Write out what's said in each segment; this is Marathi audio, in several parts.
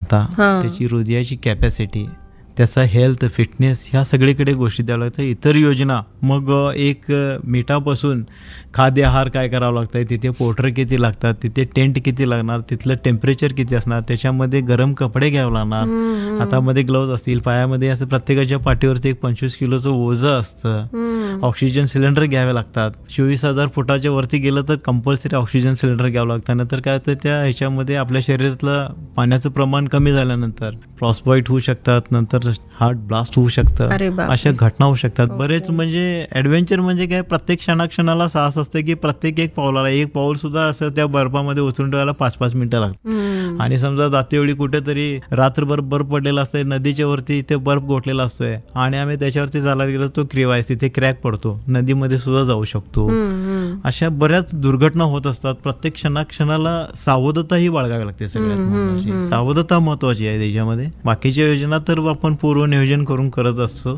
क्षमता, त्याची हृदयाची कॅपॅसिटी, त्याचा हेल्थ, फिटनेस, ह्या सगळीकडे गोष्टी द्यावं लागतं. इतर योजना मग एक मिठापासून खाद्य आहार काय करावं लागतं, तिथे पोर्टर किती लागतात, तिथे टेंट किती लागणार, तिथलं टेम्परेचर किती असणार, त्याच्यामध्ये गरम कपडे घ्यावं लागणार, हातामध्ये ग्लोव्ज असतील, पायामध्ये असं प्रत्येकाच्या पाठीवरती एक 25 किलोचं ओझं असतं, ऑक्सिजन सिलेंडर घ्यावे लागतात. 24,000 फुटाच्या वरती गेलं तर कंपल्सरी ऑक्सिजन सिलेंडर घ्यावं लागतं. नंतर काय होतं, त्या ह्याच्यामध्ये आपल्या शरीरातलं पाण्याचं प्रमाण कमी झाल्यानंतर फ्रॉस्टबाईट होऊ शकतात, नंतर हार्ट ब्लास्ट होऊ शकतं, अशा घटना होऊ शकतात. बरेच म्हणजे ॲडव्हेंचर म्हणजे काय, प्रत्येक क्षणाक्षणाला साहस असतं की प्रत्येक एक पाऊलाला, एक पाऊल सुद्धा असं त्या बर्फामध्ये उचलून ठेवायला 5-5 मिनिटं लागतात. आणि समजा जातेवेळी कुठेतरी रात्रभर बर्फ पडलेला असतोय, नदीच्या वरती इथे बर्फ गोठलेला असतोय आणि आम्ही त्याच्यावरती चालायला गेलो, तो क्रिवाईस तिथे क्रॅक पडतो, नदीमध्ये सुद्धा जाऊ शकतो. अशा बऱ्याच दुर्घटना होत असतात. प्रत्येक क्षणाक्षणाला सावधताही बाळगावी लागते. सगळ्यात महत्वाची सावधता महत्वाची आहे त्याच्यामध्ये. बाकीच्या योजना तर आपण पूर्वनियोजन करून करत असतो,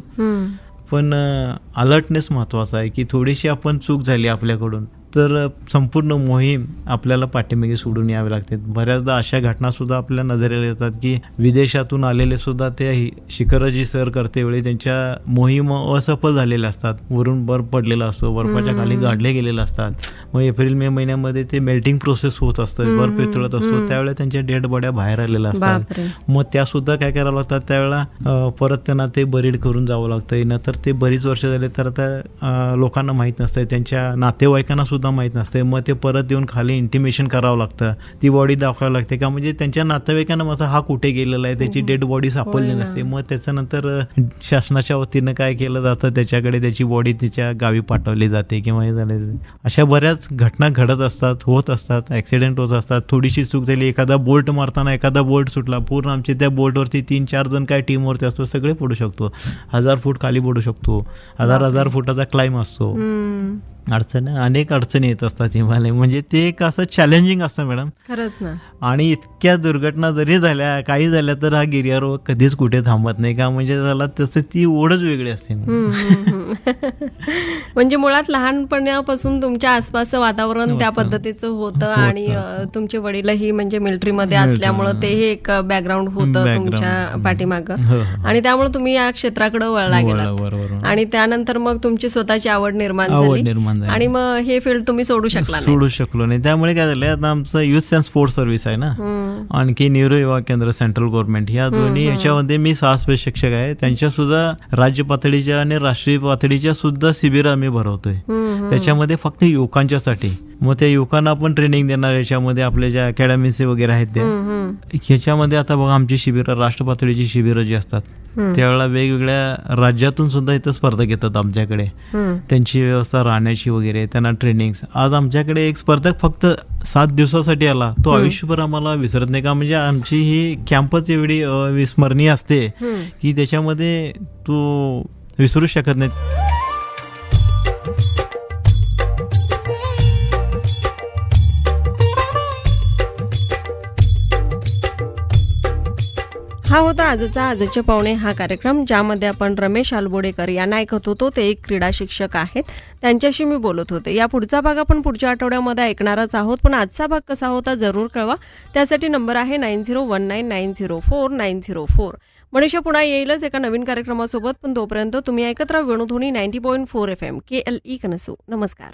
पण अलर्टनेस महत्वाचा आहे की थोडीशी आपण चूक झाली आपल्याकडून तर संपूर्ण मोहीम आपल्याला पाठीमागे सोडून यावे लागते. बऱ्याचदा अशा घटना सुद्धा आपल्या नजरेला येतात की विदेशातून आलेले सुद्धा ते शिखराची सर करते वेळी त्यांच्या मोहीम असफल झालेल्या असतात. वरून बर्फ पडलेला असतो, बर्फाच्या खाली गाडले गेलेले असतात. मग एप्रिल-मे महिन्यामध्ये ते मेल्टिंग प्रोसेस होत असतं, बर्फ वितळत असतो, त्यावेळेला त्यांच्या डेड बॉड्या बाहेर आलेल्या असतात. मग त्या सुद्धा काय करावं लागतात, त्यावेळेला परत त्यांना ते बरीड करून जावं लागतं. नंतर ते बरीच वर्ष झाले तर त्या लोकांना माहीत नसतं, त्यांच्या नातेवाईकांना सुद्धा माहीत नसते. मग ते परत येऊन खाली इंटिमेशन करावं लागतं, ती बॉडी दाखवावी लागते का, म्हणजे त्यांच्या नातेवाईकांना मग हा कुठे गेलेला आहे, त्याची डेड बॉडी सापडली नसते. मग त्याच्यानंतर शासनाच्या वतीनं काय केलं जातं, त्याच्याकडे त्याची बॉडी तिच्या गावी पाठवली जाते किंवा हे झाले. अशा बऱ्याच घटना घडत असतात, होत असतात, ऍक्सिडेंट होत असतात. थोडीशी चूक झाली, एखादा बोल्ट मारताना एखादा बोल्ट सुटला, पूर्ण आमच्या त्या बोल्टवरती 3-4 जण काय टीमवरती असतो, सगळे पडू शकतो. 1000 फूट खाली पडू शकतो, 1000 फुटाचा क्लाइम असतो. अनेक अडचणी येत असतात हिमालय म्हणजे ते एक असं चॅलेंजिंग असतं मॅडम. खरंच ना. आणि इतक्या दुर्घटना जरी झाल्या, काही झाल्या, तर हा गिर्यारोहक कधीच कुठे थांबत नाही का, म्हणजे त्याला तसं ती ओढच वेगळी असते. म्हणजे मुळात लहानपणापासून तुमच्या आसपासचं वातावरण त्या पद्धतीचं होतं आणि तुमचे वडीलही म्हणजे मिलिटरीमध्ये असल्यामुळं ते एक बॅकग्राऊंड होतं तुमच्या पाठीमागं आणि त्यामुळे तुम्ही या क्षेत्राकडे वळला गेलात आणि त्यानंतर मग तुमची स्वतःची आवड निर्माण झाली आणि मग हे फील्ड तुम्ही सोडू शकलो नाही. त्यामुळे काय झालं, आता आमचं युथ अँड स्पोर्ट्स सर्व्हिस आहे ना, आणखी नेहरू युवा केंद्र, सेंट्रल गव्हर्नमेंट, ह्या दोन्ही याच्यामध्ये मी 6 शिक्षक आहे. त्यांच्या सुद्धा राज्य पातळीच्या आणि राष्ट्रीय पातळीच्या सुद्धा शिबिर आम्ही भरवतोय, त्याच्यामध्ये फक्त युवकांच्यासाठी. मग त्या युवकांना आपण ट्रेनिंग देणार, याच्यामध्ये आपल्या ज्या अकॅडमीज वगैरे आहेत त्या, ह्याच्यामध्ये आता बघा आमची शिबिरं, राष्ट्र पातळीची शिबिरं जी असतात त्यावेळेला वेगवेगळ्या राज्यातून सुद्धा इथं स्पर्धक येतात आमच्याकडे, त्यांची व्यवस्था राहण्याची वगैरे, त्यांना ट्रेनिंग. आज आमच्याकडे एक स्पर्धक फक्त 7 दिवसासाठी आला, तो आयुष्यभर आम्हाला विसरत नाही का, म्हणजे आमची ही कॅम्पच एवढी विस्मरणीय असते की त्याच्यामध्ये तो विसरू शकत नाही. हा होता आजच्या पाहुणे हा कार्यक्रम, ज्यामध्ये आपण रमेश आलबोडेकर यांना ऐकत होतो. ते एक क्रीडा शिक्षक आहेत, त्यांच्याशी मी बोलत होते. या पुढचा भाग आपण पुढच्या आठवड्यामध्ये ऐकणारच आहोत, पण आजचा भाग कसा होता जरूर कळवा. त्यासाठी नंबर आहे 9019904904. मनीषा पुन्हा येईलच एका नवीन कार्यक्रमासोबत, पण तोपर्यंत तुम्ही ऐकत राहा वेणुध्वनी 90.4 FM KLE कनसू. नमस्कार.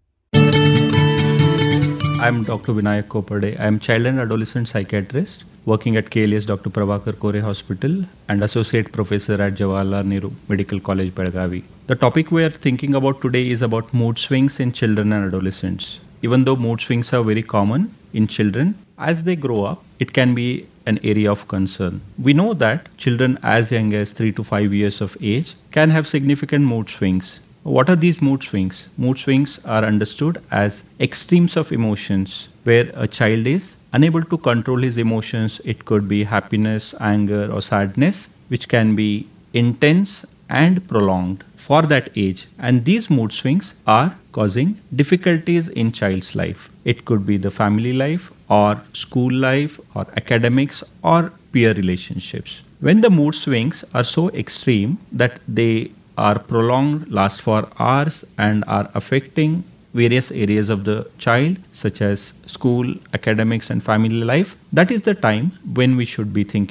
I am Dr. Vinayak Kopade. I am child and adolescent psychiatrist working at KLE's Dr. Prabhakar Kore Hospital and associate professor at Jawaharlal Nehru Medical College, Belgavi. The topic we are thinking about today is about mood swings in children and adolescents. Even though mood swings are very common in children, as they grow up, it can be an area of concern. We know that children as young as 3 to 5 years of age can have significant mood swings. What are these mood swings? Mood swings are understood as extremes of emotions where a child is unable to control his emotions. It could be happiness, anger, or sadness, which can be intense and prolonged for that age. And these mood swings are causing difficulties in child's life. It could be the family life or school life or academics or peer relationships. When the mood swings are so extreme that they are prolonged, last for hours, and are affecting various areas of the child, such as school, academics, and family life, that is the time when we should be thinking